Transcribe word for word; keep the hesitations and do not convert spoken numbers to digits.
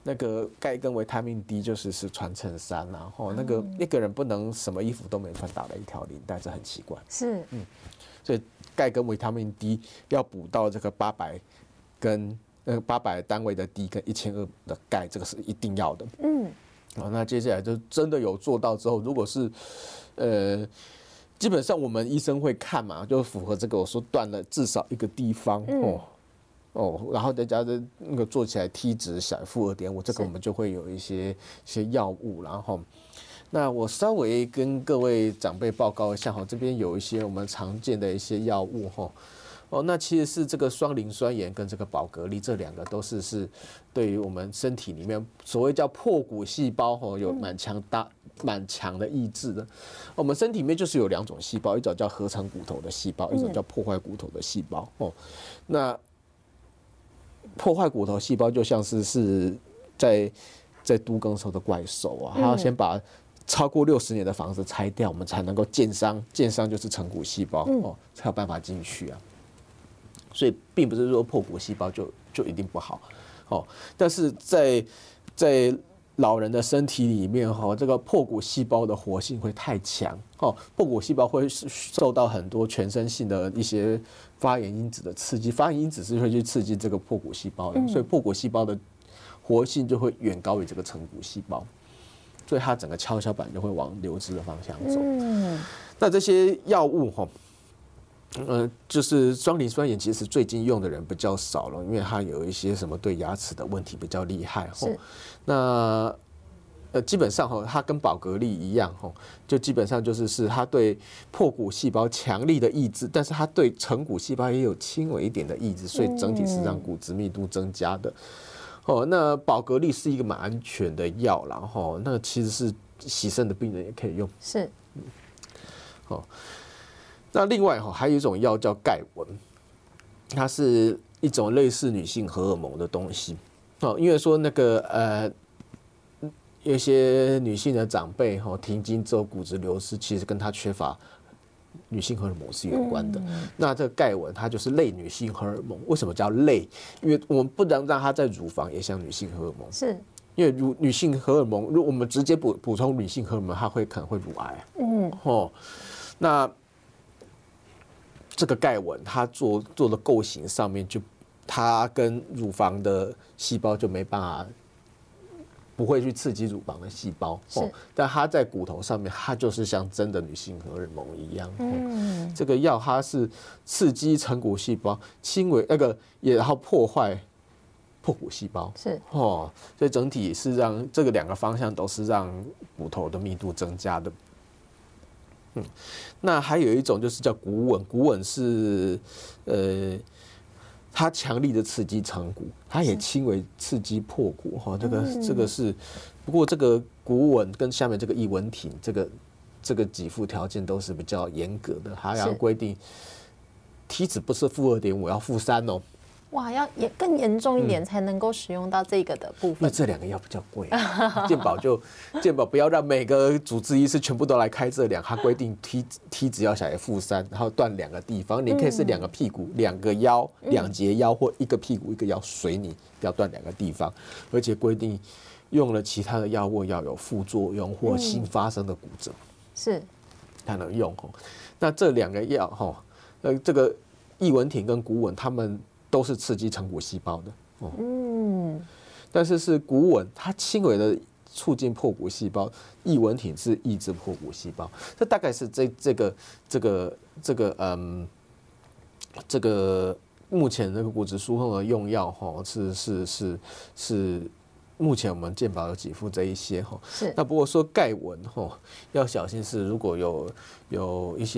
那个钙跟维他命 D 就是是穿衬衫然后那个一个人不能什么衣服都没穿，打了一条领带，这很奇怪。 是， 嗯，所以钙跟维他命 D 要补到这个八百跟呃八百单位的 D 跟一千二的钙，这个是一定要的。嗯，好，那接下来就真的有做到之后，如果是呃。基本上我们医生会看嘛，就符合这个我说断了至少一个地方、嗯、哦哦，然后再加上那个做起来 T 值小于负二点五，这个我们就会有一些一些药物，然后那我稍微跟各位长辈报告一下哈，这边有一些我们常见的一些药物哈。哦，那其实是这个双磷酸盐跟这个宝格丽这两个都是是对于我们身体里面所谓叫破骨细胞哈有蛮强大蛮强的抑制的。我们身体里面就是有两种细胞，一种叫合成骨头的细胞，一种叫破坏骨头的细胞。哦，那破坏骨头细胞就像是是在在都更时候的怪兽啊，它要先把超过六十年的房子拆掉，我们才能够建商，建商就是成骨细胞哦，才有办法进去啊。所以并不是说破骨细胞就就一定不好，哦，但是在在老人的身体里面哈，这个破骨细胞的活性会太强，哦，破骨细胞会受到很多全身性的一些发炎因子的刺激，发炎因子是会去刺激这个破骨细胞的，所以破骨细胞的活性就会远高于这个成骨细胞，所以它整个跷跷板就会往流失的方向走。嗯，那这些药物哈。呃，就是双磷酸盐，其实最近用的人比较少了，因为它有一些什么对牙齿的问题比较厉害。是，那呃，基本上哈，它跟宝格丽一样哈，就基本上就是是它对破骨细胞强力的抑制，但是它对成骨细胞也有轻微一点的抑制，所以整体是让骨质密度增加的。哦，那宝格丽是一个蛮安全的药，然后那其实是洗肾的病人也可以用。是，嗯，好。那另外哈，还有一种药叫钙纹，它是一种类似女性荷尔蒙的东西。哦，因为说那个呃，有些女性的长辈哈停经之后骨质流失，其实跟她缺乏女性荷尔蒙是有关的。嗯、那这个钙纹它就是类女性荷尔蒙，为什么叫类？因为我们不能让它在乳房也像女性荷尔蒙。是。因为乳女性荷尔蒙，如果我们直接补补充女性荷尔蒙，它会可能会乳癌。嗯。哦，那。这个钙纹，它做做的构型上面就，它跟乳房的细胞就没办法，不会去刺激乳房的细胞。哦，但它在骨头上面，它就是像真的女性荷尔蒙一样。嗯，这个药它是刺激成骨细胞，轻微那个也然后破坏破骨细胞。是哦，所以整体是让这个两个方向都是让骨头的密度增加的。嗯，那还有一种就是叫骨稳，骨稳是，呃，它强力的刺激成骨，它也轻微刺激破骨哈。这个这个是，不过这个骨稳跟下面这个异稳挺这个这个给付条件都是比较严格的，还要规定体脂不是负二点五，要负三哦。 哇，要也更严重一点才能够使用到这个的部分。 那这两个药比较贵，健保就健保不要让每个主治医师全部都来开这两，它规定 T T 值要小于负三，然后断两个地方，你可以是两个屁股、两个腰、两节腰，或一个屁股一个腰，随你不要断两个地方，而且规定用了其他的药物要有副作用或新发生的骨折，是才能用哦。那这两个药哈，呃，这个异稳挺跟骨稳，他们都是刺激成骨细胞的，哦，嗯，但是是骨稳，它轻微的促进破骨细胞，异稳挺是抑制破骨细胞，这大概是这这个这个这个嗯，这个目前那个骨质疏松的用药哈，是是是是，目前我们健保有给付这一些哈，是，那不过说钙纹哈要小心是如果有有一些。